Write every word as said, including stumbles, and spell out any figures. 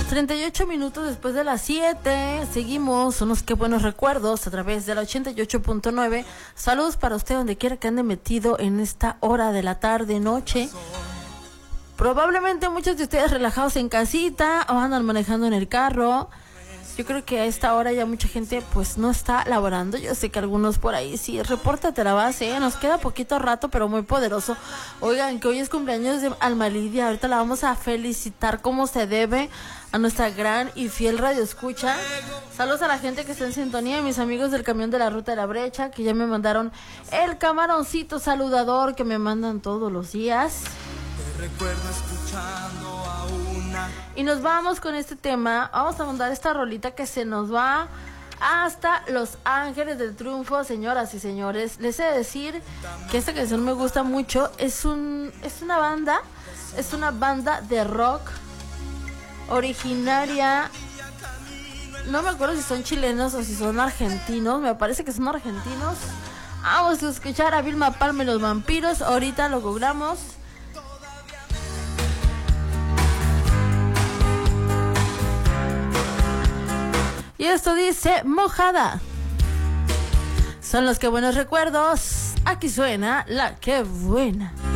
treinta y ocho minutos después de las siete, seguimos, unos qué buenos recuerdos a través de la ochenta y ocho punto nueve. Saludos para usted donde quiera que ande metido en esta hora de la tarde, noche. Probablemente muchos de ustedes relajados en casita o andan manejando en el carro. Yo creo que a esta hora ya mucha gente pues no está laborando. Yo sé que algunos por ahí sí, repórtate la base, ¿eh? Nos queda poquito rato, pero muy poderoso. Oigan, que hoy es cumpleaños de Alma Lidia. Ahorita la vamos a felicitar como se debe a nuestra gran y fiel radio escucha. Saludos a la gente que está en sintonía, mis amigos del camión de la Ruta de la Brecha, que ya me mandaron el camaroncito saludador que me mandan todos los días. Te recuerdo escuchando a una. Y nos vamos con este tema. Vamos a mandar esta rolita que se nos va hasta Los Ángeles del Triunfo, señoras y señores. Les he de decir que esta canción me gusta mucho. Es un, es una banda, es una banda de rock originaria. No me acuerdo si son chilenos o si son argentinos. Me parece que son argentinos. Vamos a escuchar a Vilma Palma y los Vampiros. Ahorita lo googlamos. Y esto dice Mojada. Son los que buenos recuerdos. Aquí suena la que buena.